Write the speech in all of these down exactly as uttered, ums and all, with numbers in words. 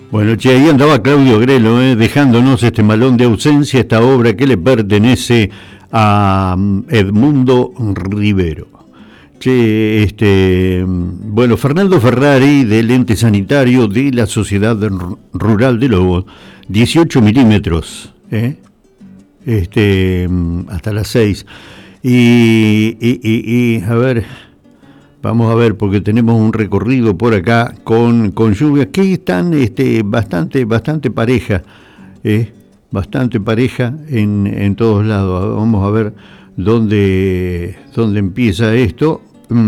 Bueno, che, ahí andaba Claudio Grelo, eh, dejándonos este malón de ausencia, esta obra que le pertenece a Edmundo Rivero. Che, este, bueno, Fernando Ferrari, del ente sanitario de la Sociedad Rural de Lobos, dieciocho milímetros, ¿eh? este, hasta las seis. Y, y, y, y, a ver, vamos a ver, porque tenemos un recorrido por acá con, con lluvias que están este, bastante, bastante pareja, ¿eh? bastante pareja en, en todos lados. Vamos a ver dónde, dónde empieza esto.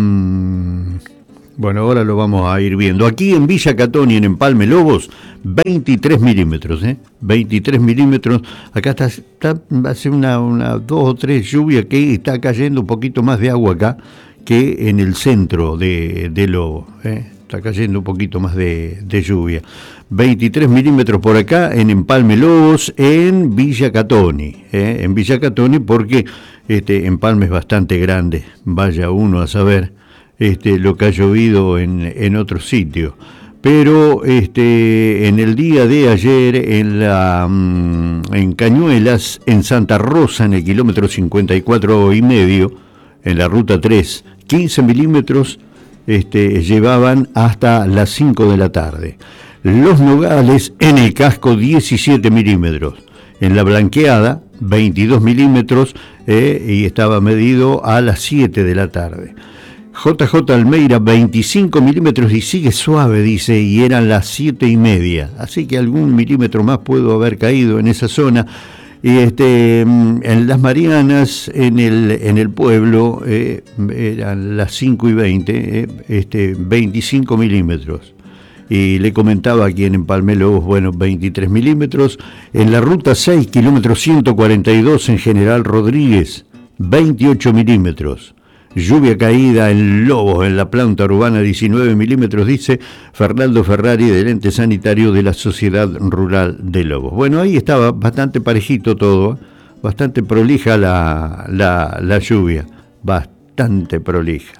Mm, bueno, ahora lo vamos a ir viendo. Aquí en Villa Catoni, en Empalme Lobos, veintitrés milímetros, ¿eh? veintitrés milímetros. Acá está, está hace una, una, dos o tres lluvias que está cayendo un poquito más de agua acá que en el centro de, de Lobo, ¿eh? Está cayendo un poquito más de, de lluvia. veintitrés milímetros por acá en Empalme Lobos, en Villa Catoni, ¿eh? en Villa Catoni, porque este Empalme es bastante grande, vaya uno a saber este, lo que ha llovido en, en otros sitios. Pero este, en el día de ayer, en, la, en Cañuelas, en Santa Rosa, en el kilómetro cincuenta y cuatro y medio, en la ruta tres, quince milímetros este, llevaban hasta las cinco de la tarde. Los Nogales, en el casco, diecisiete milímetros. En la Blanqueada, veintidós milímetros, eh, y estaba medido a las siete de la tarde. J J Almeida, veinticinco milímetros y sigue suave, dice, y eran las siete y media. Así que algún milímetro más pudo haber caído en esa zona. Y este, en Las Marianas, en el, en el pueblo, eh, eran las cinco y veinte, eh, este, veinticinco milímetros. Y le comentaba aquí en Empalme Lobos, bueno, veintitrés milímetros. En la ruta seis, kilómetro ciento cuarenta y dos, en General Rodríguez, veintiocho milímetros. Lluvia caída en Lobos, en la planta urbana, diecinueve milímetros, dice Fernando Ferrari, del ente sanitario de la Sociedad Rural de Lobos. Bueno, ahí estaba bastante parejito todo, bastante prolija la, la, la lluvia, bastante prolija.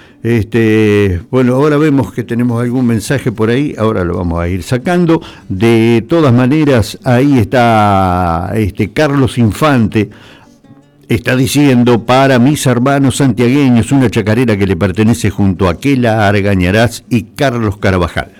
Este, bueno, ahora vemos que tenemos algún mensaje por ahí, ahora lo vamos a ir sacando. De todas maneras, ahí está este Carlos Infante. Está diciendo: para mis hermanos santiagueños, una chacarera que le pertenece junto a Kela Argañarás y Carlos Carabajal.